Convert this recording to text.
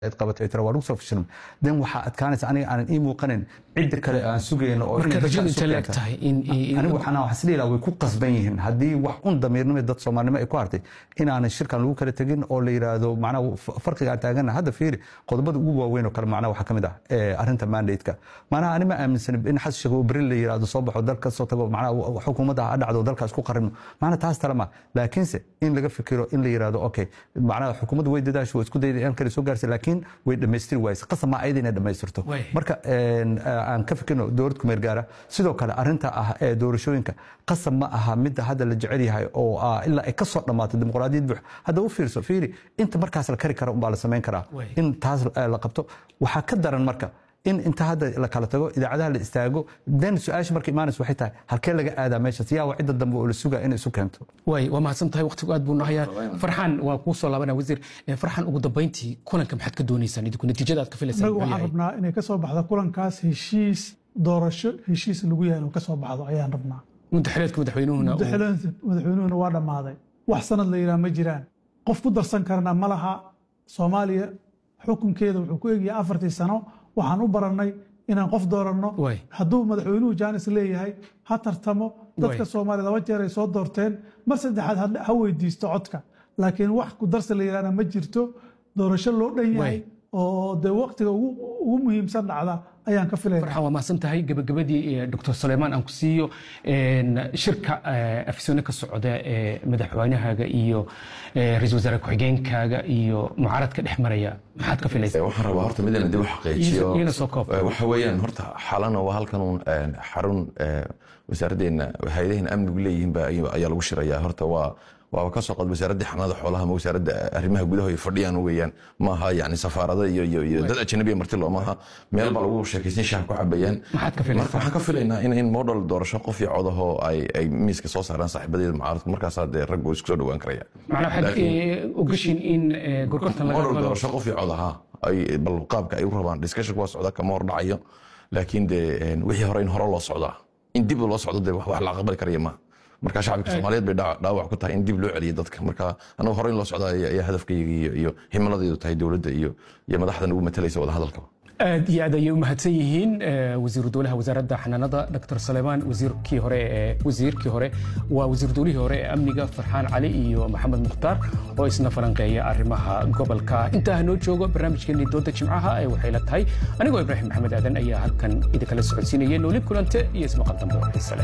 qabatay tira waa lagu soo fashilmay dan waxa adkaanaysa aniga aan ii muuqanin cid kale aan sugayno oo rajada inta la tahay in anigu waxaan xasliila way ku qasban yihiin hadii wax un dameernimo dad Soomaalnimo ay ku hartay in aan shirkan lagu kala tagin oo la yiraahdo macnaha farqiga taagana hadda fiiri qodobada ugu waaweyn oo kale macnaha waxa kamid ah arinta mandate-ka macnaha anima aaminsan in xashiga oo bari la yiraahdo soo baxo dalka soo tago macnaha xukuumadda dhacdo dalka isku qarino macnaha taas talama laakiinse in laga fikiro in la yiraahdo okay macnaha xukuumadda way dadaasho way isku dayday in kale soo gaarsiin laakiin way dhameystir waayay qasama ayda inay dhameystirto marka aan ka fikirno dowlad ku meel gaara sidoo kale arinta ah ee doorashooyinka qasam ma aha mid hadda la jecel yahay oo ilaa ay ka soo dhamaato dimuqraadiyad buux hadda u fiiri inta markaas la kari karo baa la sameyn karaa in taas la qabto waxa ka daran marka in inta hadda la kala tago idaacadaha la istaago dan su'aasha markii imaanayso waxay tahay halkee laga aadaa meesha siyaa wacida dambe oo la sugaa in isu keento way waa mahadsan tahay waqtigu aad buu nahayaa farxan waa ku soo laabanaa wasiir farxan ugu dambeyntii kulanka maxaad ka doonaysaan idinku natiijada aad ka filaysaan waxaan rabnaa inay ka soo baxdo kulankaas heshiis doorasho heshiis lagu yaalo ka soo baxdo ayaan rabnaa muddaxileedka madaxweynuhuna waa dhammaaday wax sanad la yiraahdo ma jiraan qof ku darsan karna ma laha Soomaaliya xukunkeeda wuxuu ku eegyahay 4 sano waxaan u baranay inaan qof dooranno hadduu madaxweynuhu jaanis leeyahay ha tartamo dadka Soomaaliya laba jeer ay soo doorteen mar saddexaad ha weydiisto codka laakiin wax ku darsan la yiraahdo ma jirto doorasho loo dhan yahay oo de waqtiga ugu muhiimsan dhacda ayaan ka filayaa farxan waa mahadsan tahay gabagabadii Dr. Suleymaan aan ku siiyo shirka afisona ka socda madaxweynahaaga iyo ra'iisul wasaare ku-xigeenkaaga iyo mucaaradka dhexmaraya maxaad ka filaysaa waxaan rabaa horta midna dib u xaqiijiyo waxa weeyaan horta xalana waa halkan xarun wasaaraddeena hay'adaha amnigu leeyihiin ayaa lagu shirayaa horta waa ka soo qad wasaaradda xanaanada xoolaha ama wasaaradda arrimaha gudaha ay fadhiyaan weeyaan maaha yani safaarada iyo dad ajnabi marti loo maaha meel baa lagu sheekaysan shaah ku cabayaan marka waxaan ka filaynaa in model doorasho qof iyo codaho ay miiska soo saaraan saaxiibadeeda mucaaradku markaas aad rag isku soo dhawaan karaya macnaha ogashin in gorgortan laga model doorasho qof iyo codaha ay bal qaabka ay u rabaan discussion waa socda kama hor dhacayo laakiin wixii hore in hore loo socdaa in dib loo socdo wax la aqbali karayo ma marka shacabka Soomaaliyeed bay dhaawac ku tahay in dib loo celiyo dadka marka anagu hore in loo socdo ayaa hadafkayga iyo himaladeedu tahay dowladda iyo madaxdan ugu matalaysa wada hadalka aad iyo aad ayay u mahadsan yihiin wasiir dowlaha wasaaradda xanaanada Dr. Suleymaan wasiirkii hore waa wasiir dowlihii hore ee amniga Farxaan Cali iyo Maxamed Mukhtaar oo isna falanqeeya arrimaha gobolka inta hanoo joogo barnaamijkeennii dooda jimcaha ay waxay la tahay anigoo Ibraahim Maxamed Aadan ayaa halkan idin kala socodsiinayay noolib kulante iyo ismaqal dambe